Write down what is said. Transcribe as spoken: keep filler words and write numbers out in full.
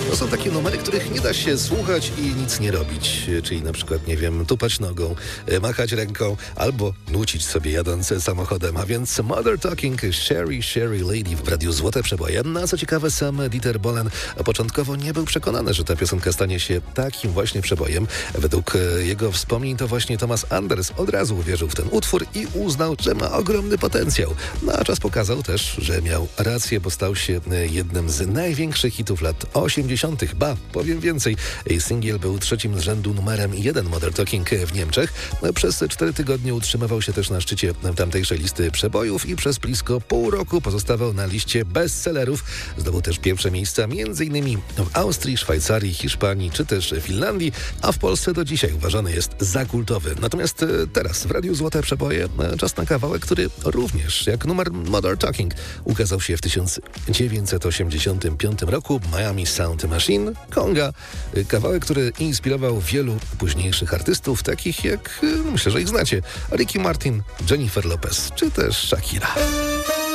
To są takie numery, których nie da się słuchać i nic nie robić. Czyli na przykład, nie wiem, tupać nogą, machać ręką albo nucić sobie jadąc samochodem. A więc Mother Talking, Sherry, Sherry Lady w radiu Złote Przeboje. No, co ciekawe, sam Dieter Bohlen początkowo nie był przekonany, że ta piosenka stanie się takim właśnie przebojem. Według jego wspomnień to właśnie Thomas Anders od razu uwierzył w ten utwór i uznał, że ma ogromny potencjał. No a czas pokazał też, że miał rację, bo stał się jednym z największych hitów lat osiemdziesiątych. Ba, powiem więcej, singiel był trzecim z rzędu numerem jeden Mother Talking w Niemczech. Przez cztery tygodnie utrzymywał się też na szczycie tamtejszej listy przebojów i przez blisko pół roku pozostawał na liście bestsellerów. Zdobył też pierwsze miejsca m.in. w Austrii, Szwajcarii, Hiszpanii czy też Finlandii, a w Polsce do dzisiaj uważany jest za kultowy. Natomiast teraz w Radiu Złote Przeboje czas na kawałek, który również jak numer Mother Talking ukazał się w tysiąc dziewięćset osiemdziesiątym piątym roku. Miami Sound Machine, Konga. Kawałek, który inspirował wielu późniejszych artystów, takich jak, myślę, że ich znacie, Ricky Martin, Jennifer Lopez czy też Shakira.